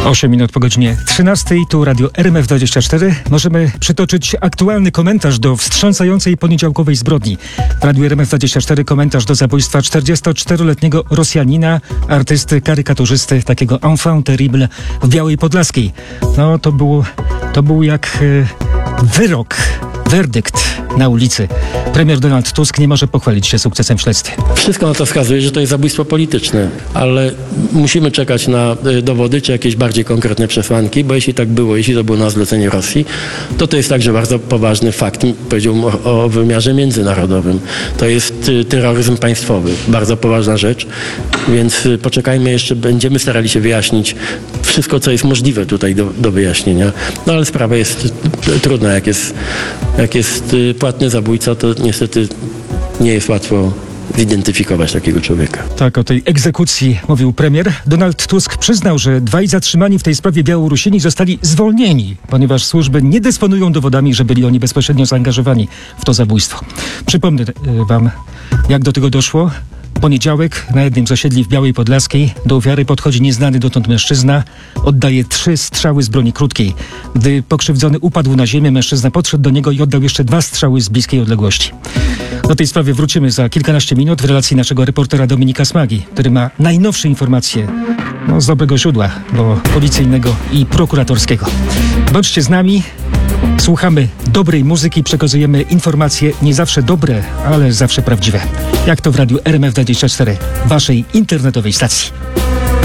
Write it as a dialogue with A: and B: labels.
A: 8 minut po godzinie 13, tu Radio RMF24. Możemy przytoczyć aktualny komentarz do wstrząsającej poniedziałkowej zbrodni. W Radiu RMF24 komentarz do zabójstwa 44-letniego Rosjanina, artysty, karykaturzysty, takiego enfant terrible w Białej Podlaskiej. No to był jak wyrok, werdykt na ulicy. Premier Donald Tusk nie może pochwalić się sukcesem w śledztwie.
B: Wszystko na to wskazuje, że to jest zabójstwo polityczne, ale musimy czekać na dowody czy jakieś bardziej konkretne przesłanki, bo jeśli tak było, jeśli to było na zlecenie Rosji, to jest także bardzo poważny fakt, powiedziałbym o wymiarze międzynarodowym. To jest terroryzm państwowy, bardzo poważna rzecz, więc poczekajmy jeszcze, będziemy starali się wyjaśnić wszystko, co jest możliwe tutaj do wyjaśnienia. No ale sprawa jest trudna, jak jest płatny zabójca, to niestety nie jest łatwo zidentyfikować takiego człowieka.
A: Tak, o tej egzekucji mówił premier. Donald Tusk przyznał, że dwaj zatrzymani w tej sprawie Białorusini zostali zwolnieni, ponieważ służby nie dysponują dowodami, że byli oni bezpośrednio zaangażowani w to zabójstwo. Przypomnę wam, jak do tego doszło. Poniedziałek na jednym z osiedli w Białej Podlaskiej do ofiary podchodzi nieznany dotąd mężczyzna. Oddaje 3 strzały z broni krótkiej. Gdy pokrzywdzony upadł na ziemię, mężczyzna podszedł do niego i oddał jeszcze 2 strzały z bliskiej odległości. Do tej sprawy wrócimy za kilkanaście minut w relacji naszego reportera Dominika Smagi, który ma najnowsze informacje z dobrego źródła, bo policyjnego i prokuratorskiego. Bądźcie z nami. Słuchamy dobrej muzyki, przekazujemy informacje nie zawsze dobre, ale zawsze prawdziwe. Jak to w Radiu RMF24, waszej internetowej stacji.